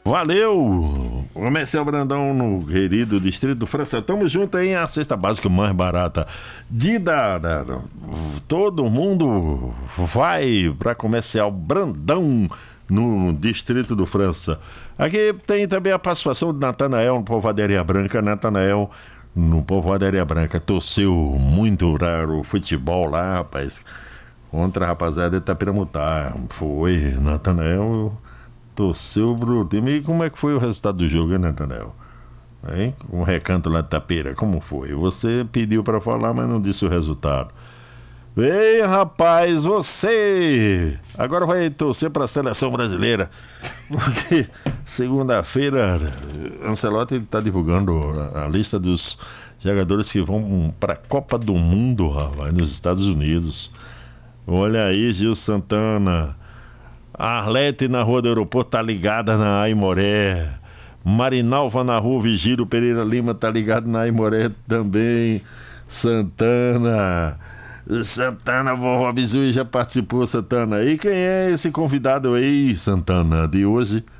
Valeu! Comercial Brandão no querido Distrito França. Tamo junto aí, a cesta básica mais barata de dar. Todo mundo vai pra Comercial Brandão no Distrito do França. Aqui tem também a participação de Natanael no Povoaria Branca. Natanael no Povoaria Branca torceu muito raro o futebol lá, rapaz, contra a rapaziada de Itapiramutá. Foi, Natanael torceu pro time. E como é que foi o resultado do jogo, hein, Natanael? Hein? Um recanto lá de Tapeira, como foi? Você pediu pra falar, mas não disse o resultado. Ei, rapaz, você agora vai torcer para a seleção brasileira, porque segunda-feira Ancelotti está divulgando a lista dos jogadores que vão para a Copa do Mundo, rapaz, nos Estados Unidos. Olha aí, Gil Santana, a Arlete na Rua do Aeroporto tá ligada na Aimoré, Marinalva na Rua Vigílio Pereira Lima tá ligado na Aimoré também. Santana, vovó Bizu já participou, Santana. E quem é esse convidado aí, Santana, de hoje?